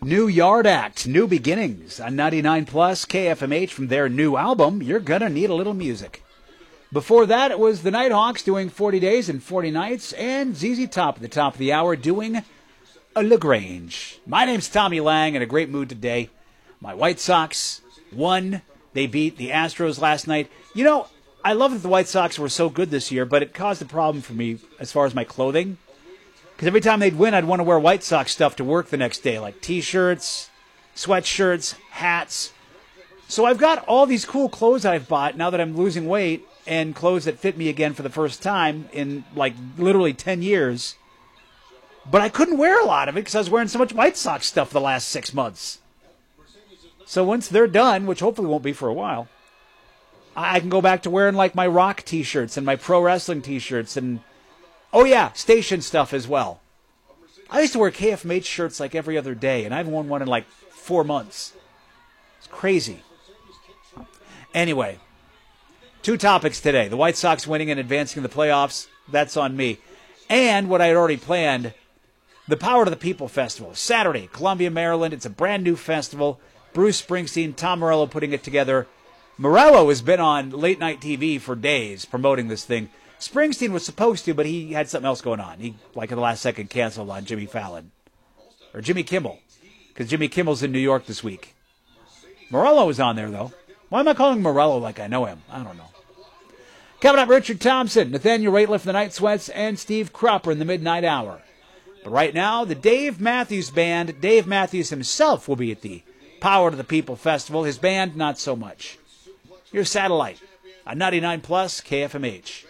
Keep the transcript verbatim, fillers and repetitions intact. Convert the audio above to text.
New Yard Act, New Beginnings on ninety-nine plus K F M H from their new album, You're Gonna Need a Little Music. Before that, it was the Nighthawks doing forty days and forty nights, and Z Z Top at the top of the hour doing a LaGrange. My name's Tommy Lang, in a great mood today. My White Sox won. They beat the Astros last night. You know, I love that the White Sox were so good this year, but it caused a problem for me as far as my clothing. Because every time they'd win, I'd want to wear White Sox stuff to work the next day, like T-shirts, sweatshirts, hats. So I've got all these cool clothes I've bought now that I'm losing weight, and clothes that fit me again for the first time in, like, literally ten years. But I couldn't wear a lot of it because I was wearing so much White Sox stuff the last six months. So once they're done, which hopefully won't be for a while, I can go back to wearing, like, my rock T-shirts and my pro wrestling T-shirts and, oh yeah, station stuff as well. I used to wear K F M H shirts like every other day, and I haven't worn one in like four months. It's crazy. Anyway, two topics today. The White Sox winning and advancing in the playoffs. That's on me. And what I had already planned, the Power to the People Festival. Saturday, Columbia, Maryland. It's a brand new festival. Bruce Springsteen, Tom Morello putting it together. Morello has been on late night T V for days promoting this thing. Springsteen was supposed to, but he had something else going on. He, like in the last second, canceled on Jimmy Fallon. Or Jimmy Kimmel. Because Jimmy Kimmel's in New York this week. Morello was on there, though. Why am I calling Morello like I know him? I don't know. Coming up, Richard Thompson, Nathaniel Rateliff, the Night Sweats, and Steve Cropper in the midnight hour. But right now, the Dave Matthews Band. Dave Matthews himself will be at the Power to the People Festival. His band, not so much. Here's Satellite on ninety-nine plus K F M H.